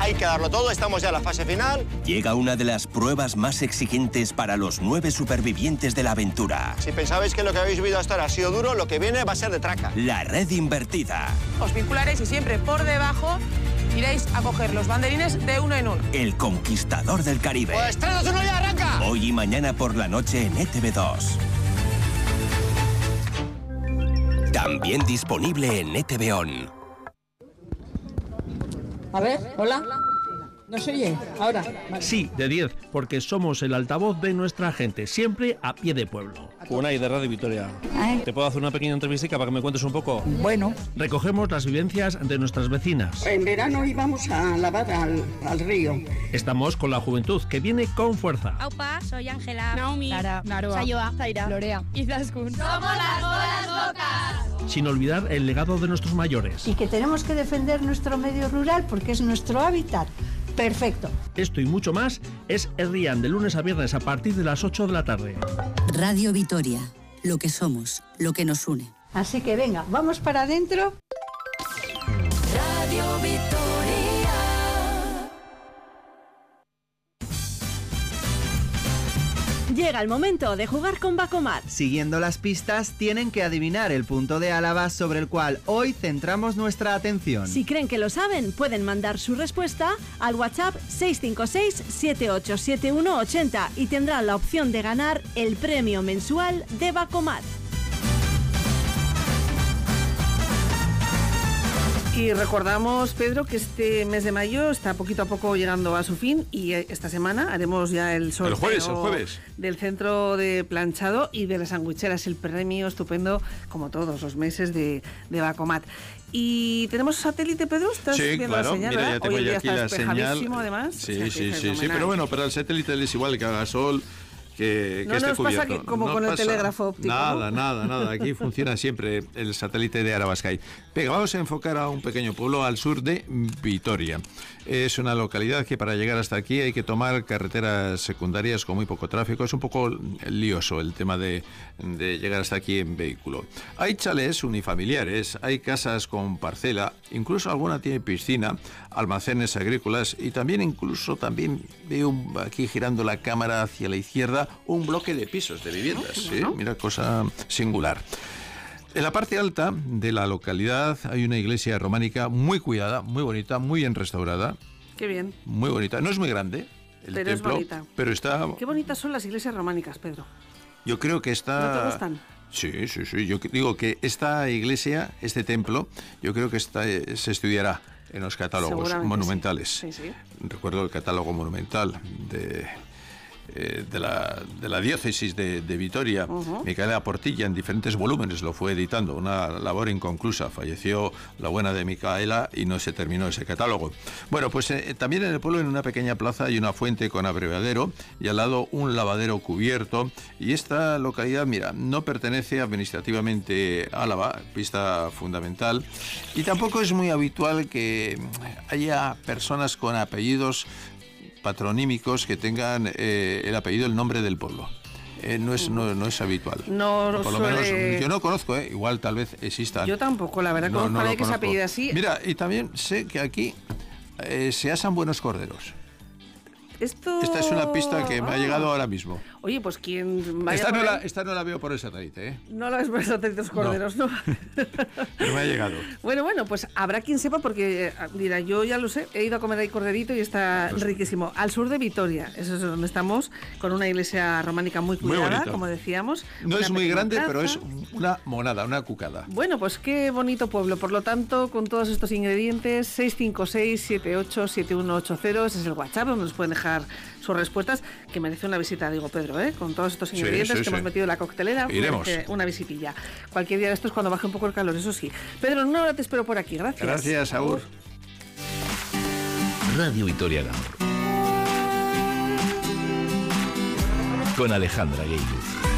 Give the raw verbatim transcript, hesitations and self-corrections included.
hay que darlo todo, estamos ya en la fase final. Llega una de las pruebas más exigentes para los nueve supervivientes de la aventura. Si pensabais que lo que habéis vivido hasta ahora ha sido duro, lo que viene va a ser de traca. La red invertida. Os vincularéis y siempre por debajo iréis a coger los banderines de uno en uno. El conquistador del Caribe. Pues tres, dos, uno y arranca. Hoy y mañana por la noche en E T V dos. También disponible en E T V On. A ver, hola. ¿No se oye? Ahora. Vale. Sí, de diez, porque somos el altavoz de nuestra gente, siempre a pie de pueblo. Unai, de Radio Vitoria. Ay. ¿Te puedo hacer una pequeña entrevista para que me cuentes un poco? Bueno. Recogemos las vivencias de nuestras vecinas. En verano íbamos a lavar al, al río. Estamos con la juventud, que viene con fuerza. Aupa, soy Ángela, Naomi, Sara, Naroa, Sayoa, Zaira, Lorea, Izaskun. ¡Somos las bolas locas! Sin olvidar el legado de nuestros mayores. Y que tenemos que defender nuestro medio rural porque es nuestro hábitat. Perfecto. Esto y mucho más es Herrián, de lunes a viernes a partir de las ocho de la tarde. Radio Vitoria, lo que somos, lo que nos une. Así que venga, vamos para adentro. Radio Vitoria. Llega el momento de jugar con Bacomat. Siguiendo las pistas, tienen que adivinar el punto de Álava sobre el cual hoy centramos nuestra atención. Si creen que lo saben, pueden mandar su respuesta al WhatsApp seis cinco seis, siete ocho siete uno, ocho cero y tendrán la opción de ganar el premio mensual de Bacomat. Y recordamos, Pedro, que este mes de mayo está poquito a poco llegando a su fin y esta semana haremos ya el sorteo el jueves, el jueves. del centro de planchado y de las sandwicheras, el premio estupendo, como todos los meses de, de Bacomat. Y tenemos satélite, Pedro, ¿estás sí, viendo claro. la señal? Mira, ¿verdad? ya tengo Hoy el ya día aquí está la señal. despejadísimo, además. Sí, o sea, sí, sí, sí, fenomenal. pero bueno, para el satélite es igual que haga sol, que, que no esté nos cubierto. pasa que como no con pasa el telégrafo óptico. Nada, ¿no? nada, nada. Aquí funciona siempre el satélite de Arabascay. Venga, vamos a enfocar a un pequeño pueblo al sur de Vitoria. Es una localidad que para llegar hasta aquí hay que tomar carreteras secundarias con muy poco tráfico. Es un poco lioso el tema de, de llegar hasta aquí en vehículo. Hay chalés unifamiliares, hay casas con parcela, incluso alguna tiene piscina, almacenes agrícolas y también incluso también veo aquí girando la cámara hacia la izquierda un bloque de pisos de viviendas. ¿Sí? Mira, cosa singular. En la parte alta de la localidad hay una iglesia románica muy cuidada, muy bonita, muy bien restaurada. Qué bien. Muy bonita. No es muy grande el pero templo, es bonita. pero está... Qué bonitas son las iglesias románicas, Pedro. Yo creo que está... ¿No te gustan? Sí, sí, sí. Yo digo que esta iglesia, este templo, yo creo que está, se estudiará en los catálogos monumentales. Sí. Sí, sí. Recuerdo el catálogo monumental de... De la, de la diócesis de, de Vitoria, uh-huh. Micaela Portilla, en diferentes volúmenes lo fue editando, una labor inconclusa. Falleció la buena de Micaela y no se terminó ese catálogo. Bueno, pues eh, también en el pueblo, en una pequeña plaza, hay una fuente con abrevadero y al lado un lavadero cubierto. Y esta localidad, mira, no pertenece administrativamente a Álava, pista fundamental, y tampoco es muy habitual que haya personas con apellidos patronímicos que tengan eh, el apellido, el nombre del pueblo. Eh, no, es, no, no es habitual. No, por lo suele... menos yo no conozco, eh, igual tal vez existan. Yo tampoco, la verdad, no, conozco no a nadie lo que se conozco. apellide así. Mira, y también sé que aquí eh, se asan buenos corderos. Esto... Esta es una pista que me ha llegado ahora mismo. Oye, pues quien vaya esta, por no ahí... la, esta no la veo por el satélite, ¿eh? No la ves por el satélite, los corderos, ¿no? ¿no? Pero me ha llegado. Bueno, bueno, pues habrá quien sepa, porque dirá, yo ya lo sé, he ido a comer ahí corderito y está pues... riquísimo. Al sur de Vitoria, eso es donde estamos, con una iglesia románica muy cuidada, muy como decíamos. No es muy grande, plaza. Pero es una monada, una cucada. Bueno, pues qué bonito pueblo. Por lo tanto, con todos estos ingredientes, seis cinco seis, siete ocho siete uno ocho cero, ese es el WhatsApp, donde nos pueden dejar sus respuestas, que merece una visita, digo Pedro, ¿eh? Con todos estos ingredientes sí, sí, que sí. hemos metido en la coctelera, iremos. Merece una visitilla. Cualquier día de estos cuando baje un poco el calor, eso sí. Pedro, en una hora te espero por aquí, gracias. Gracias, Aur. Radio Vitoria Gaur. Con Alejandra Gueiluz.